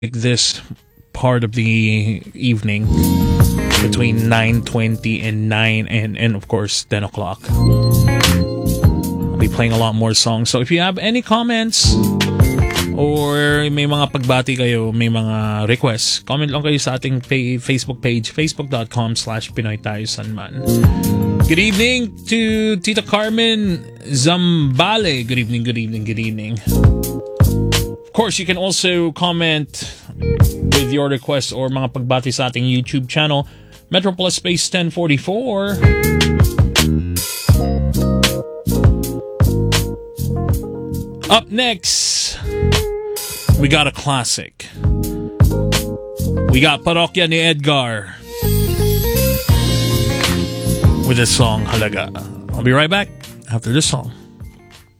this part of the evening between 9:20 and 9 and of course 10 o'clock. I'll be playing a lot more songs. So if you have any comments or may mga pagbati kayo, may mga requests, comment lang kayo sa ating Facebook page, facebook.com/Pinoy Tayo Sanman. Good evening to Tita Carmen Zambale. Good evening, good evening, good evening. Of course, you can also comment with your requests or mga pagbati sa ating YouTube channel, Metroplus Space 1044. Up next, we got a classic. We got Parokya ni Edgar with this song, Halaga. I'll be right back after this song.